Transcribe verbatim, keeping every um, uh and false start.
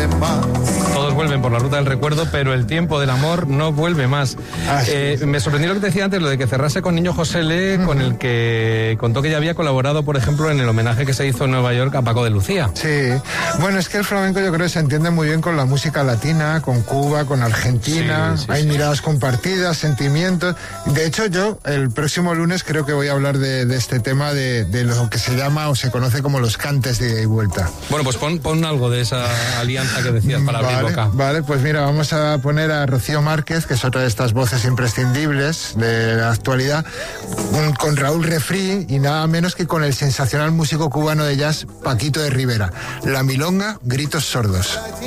vuelven más. Todos vuelven por la ruta del recuerdo, pero el tiempo del amor no vuelve más. Eh, me sorprendió lo que te decía antes, lo de que cerrase con Niño José Le, uh-huh. con el que contó que ya había colaborado, por ejemplo, en el homenaje que se hizo en Nueva York a Paco de Lucía. Sí, bueno, es que el flamenco yo creo que se entiende muy bien con la música latina, con Cuba, con Argentina, sí, sí, hay sí. miradas compartidas, sentimientos. De hecho, yo el próximo lunes creo que voy a hablar de, de este tema, de, de lo que se llama o se conoce como los cantes de ida y vuelta. Bueno, pues pon, pon algo de esa alianza que decías para vale, abrir boca. Vale, pues mira, vamos a poner a Rocío Márquez, que es otra de estas voces imprescindibles de la actualidad, con Raúl Refrí y nada menos que con el sensacional músico cubano de jazz Paquito de Rivera. La milonga, Gritos Sordos.